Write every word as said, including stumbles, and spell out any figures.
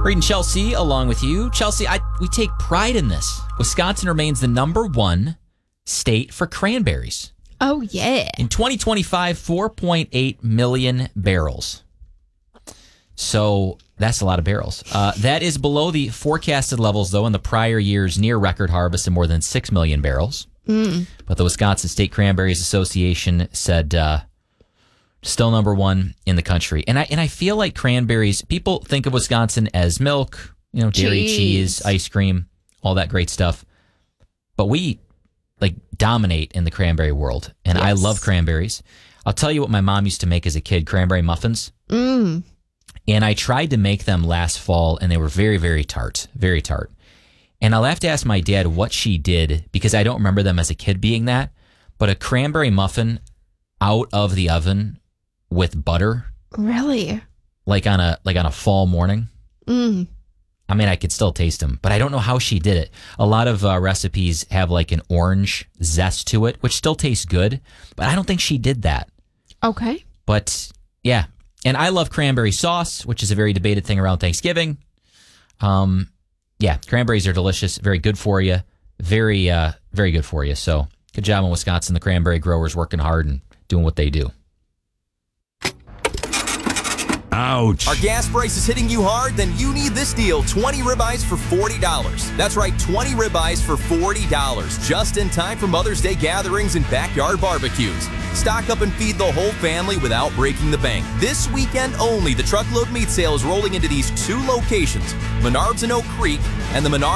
Reading Chelsea along with you. Chelsea, I, we take pride in this. Wisconsin remains the number one state for cranberries. Oh, yeah. In twenty twenty-five, four point eight million barrels. So that's a lot of barrels. Uh, that is below the forecasted levels, though, in the prior year's near record harvest of more than six million barrels. Mm. But the Wisconsin State Cranberries Association said uh, still number one in the country. And I and I feel like cranberries, people think of Wisconsin as milk, you know, dairy, cheese, cheese ice cream, all that great stuff. But we like dominate in the cranberry world. And yes. I love cranberries. I'll tell you what my mom used to make as a kid, cranberry muffins. Mm. And I tried to make them last fall, and they were very, very tart, very tart. And I'll have to ask my dad what she did, because I don't remember them as a kid being that. But a cranberry muffin out of the oven with butter. Really? Like on a like on a fall morning. Mm. I mean, I could still taste them, but I don't know how she did it. A lot of uh, recipes have like an orange zest to it, which still tastes good, but I don't think she did that. Okay. But yeah, and I love cranberry sauce, which is a very debated thing around Thanksgiving. Um, yeah, cranberries are delicious, very good for you, very, uh, very good for you. So good job in Wisconsin, the cranberry growers working hard and doing what they do. Ouch. Are gas prices hitting you hard? Then you need this deal, twenty ribeyes for forty dollars. That's right, twenty ribeyes for forty dollars. Just in time for Mother's Day gatherings and backyard barbecues. Stock up and feed the whole family without breaking the bank. This weekend only, the truckload meat sale is rolling into these two locations, Menards and Oak Creek, and the Menards